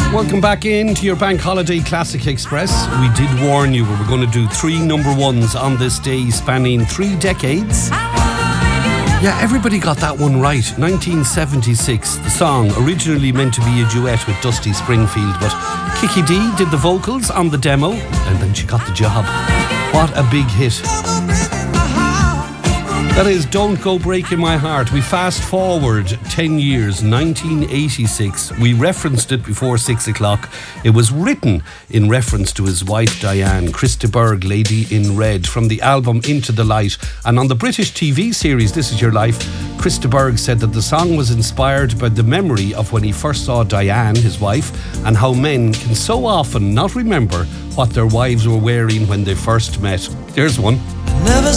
Welcome back into your Bank Holiday Classic Express. We did warn you we were going to do 3 number ones on this day spanning 3 decades. Yeah, everybody got that one right. 1976, the song originally meant to be a duet with Dusty Springfield, but Kiki Dee did the vocals on the demo and then she got the job. What a big hit. That is Don't Go Breaking My Heart. We fast forward 10 years, 1986. We referenced it before 6 o'clock. It was written in reference to his wife Diane, Chris de Burgh, Lady in Red, from the album Into the Light. And on the British TV series This Is Your Life, Chris de Burgh said that the song was inspired by the memory of when he first saw Diane, his wife, and how men can so often not remember what their wives were wearing when they first met. Here's one. Never